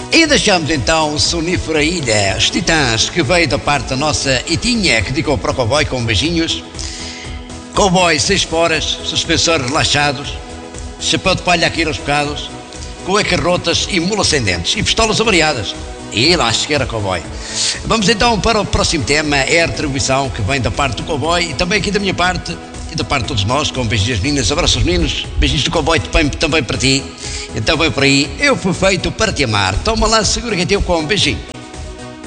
E deixamos então o Sonífera Ilha, os Titãs, que veio da parte da nossa Itinha, que dedicou para o cowboy com beijinhos. Cowboy 6 esporas, suspensores relaxados, chapéu de palha a cair aos bocados, cuecas rotas e mulas sem dentes, e pistolas avariadas. E lá cheguei a cowboy. Vamos então para o próximo tema, é a retribuição, que vem da parte do cowboy e também aqui da minha parte e da parte de todos nós, com beijinhos meninas, abraços meninos, beijinhos do cowboy também para ti. Então vem por aí, eu fui feito para te amar. Toma lá, segura que é teu com um beijinho.